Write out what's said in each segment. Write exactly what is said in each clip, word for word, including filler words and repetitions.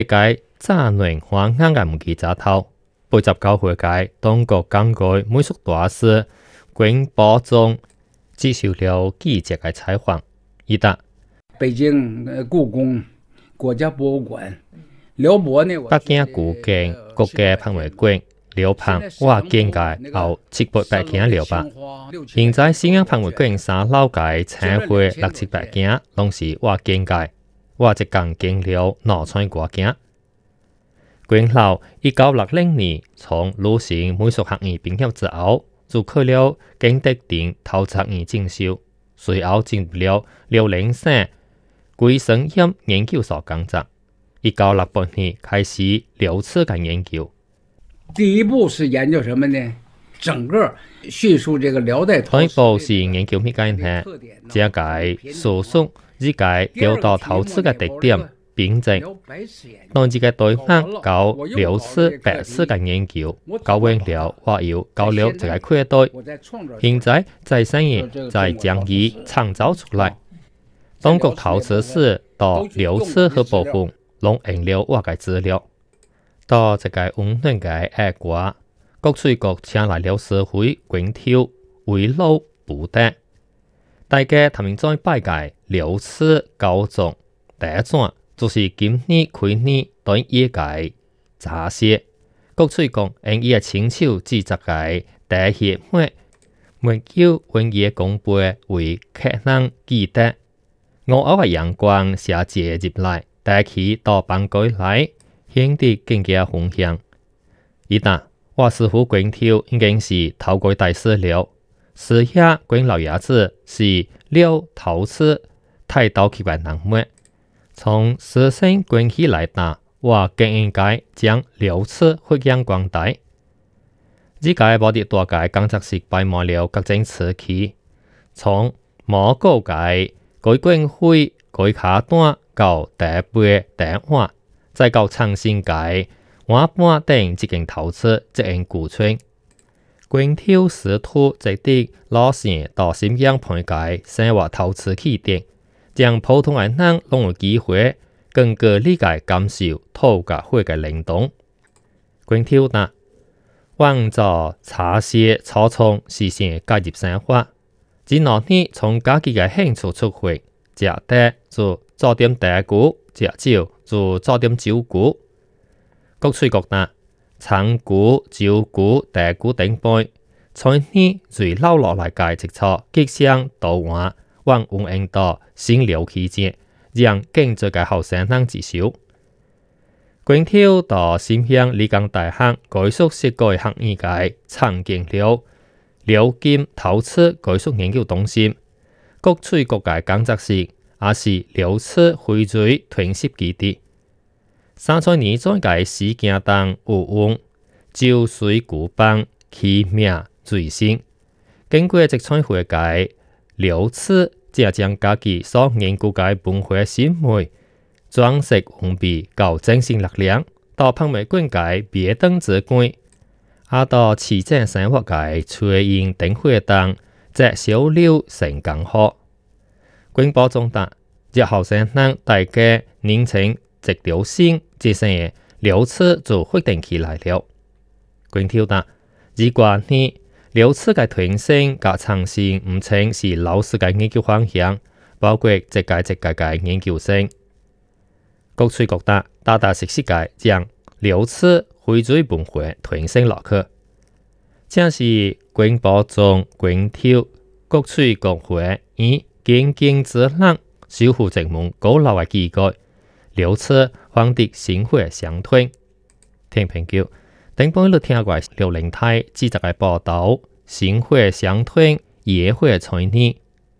一個炸嫩花啱嘅唔記早頭，八十九歲嘅當局講過美術大師關寶忠接受了記者嘅採訪，伊答： 北京故宮、國家博物館、遼博呢？ 北京故宮國家博物館。遼博我見過有七八百件遼博，現在西安博物館三樓嘅展會六七百件，攏是我見過，我一共見了兩千多件。館樓一九六零年從魯迅美術學院畢業之後，就去了景德鎮陶瓷學院進修，隨後進入了遼寧省桂生業研究所工作。一九六八年開始遼瓷嘅研究。 第一步是研究什麼呢？整個敘述這個遼代陶瓷。 第一步是研究咩嘅呢？這個述述呢個遼代陶瓷嘅特點、品質。當呢個對象搞遼瓷、白瓷嘅研究，搞完了我又搞了這個課題。現在在生業在將伊創造出來。中國陶瓷史到遼瓷和部分，攏用了我嘅資料。到這個溫暖嘅下國，國稅局請來了社會官條圍爐布袋，大家他們在拜個遼瓷高中第一轉，就是今年開年對一個茶謝，國稅局用伊個親手製作個第一枚沒有文藝公杯為客人記得，午後嘅陽光射射入來，帶起到辦公來。顯得更加風香。伊答：我師傅官條已經是透過大師了，時下官老爺子是遼陶瓷太刀級嘅人物。從師生關係來打，我更應該將遼瓷發揚光大。呢個冇啲大嘅工作室擺滿了各種瓷器，從毛膏嘅改管灰、改卡單到第杯、第碗。再到創新界碗盤等這件陶瓷這樣古稱，官條師徒制定老師到瀋陽培改生活陶瓷起點，將普通人啷攏有機會更加理解感受陶家會嘅靈動。官條答：往早茶葉草叢實現加入生活，只攞你從家己嘅興趣出發，食得就做點大鼓。食酒就做點酒鼓，國稅局答：長鼓、酒鼓、大鼓等杯，在你最留落來嘅一撮吉祥圖案，往運用到新遼期間，讓更多嘅後生人接受。官條到瀋陽理工大學藝術設計學院嘅參見了遼金陶瓷藝術研究中心，國稅局嘅工作室。也是遼瓷匯聚囤積基地。三十年前嘅時間當有用酒水古板起名最新，經過一場會嘅遼瓷，即將家己所研究嘅文化審美裝飾用備到精神力量，到博物館嘅別燈之館，啊到市井生活嘅炊煙燈火當，即小料成更好。官寶忠答：這後生人大家年輕直條心，這些遼瓷就決定起來了。官條答：如果你遼瓷嘅特性和創新唔稱是老師嘅研究方向，包括一屆一屆嘅研究生。國稅局答：踏踏實實嘅將遼瓷匯聚文化特性落去，這是官寶忠官條國稅局會以經經之人。守護這門古老嘅記憶，遼瓷皇帝薪火相傳。聽朋友，頂半日聽過遼寧台記者嘅報道，薪火相傳，野火傳呢。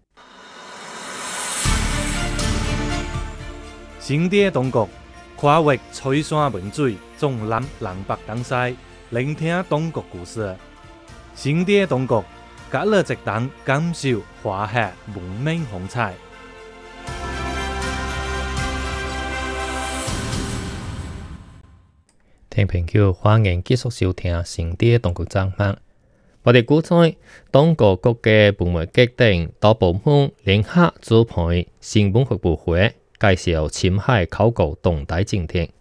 新店東國跨越翠山文水，縱覽南北東西，聆聽東國故事。新店東國，隔了一檔感受華夏文明風采。 聽朋友，歡迎繼續收聽新店東國節目。我哋估計，當各國嘅部門決定到部門聯合組配新聞發佈會，介紹深海考古動態進展。